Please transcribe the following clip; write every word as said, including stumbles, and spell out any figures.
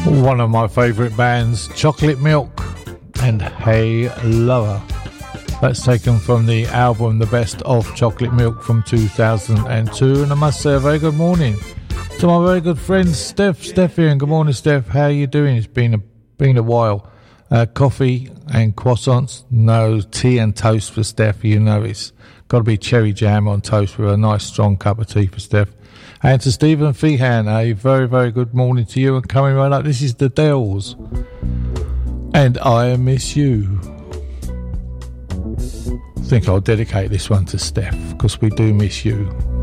One of my favourite bands, Chocolate Milk and Hey Lover. That's taken from the album The Best of Chocolate Milk from two thousand two. And I must say a very good morning to my very good friend Steph. Steph here, and good morning, Steph. How are you doing? It's been a, been a while. Uh, coffee and croissants, no tea and toast for Steph. You know it's got to be cherry jam on toast with a nice strong cup of tea for Steph. And to Stephen Feehan, a very, very good morning to you. And coming right up, this is the Dells. And I Miss You. I think I'll dedicate this one to Steph, because we do miss you.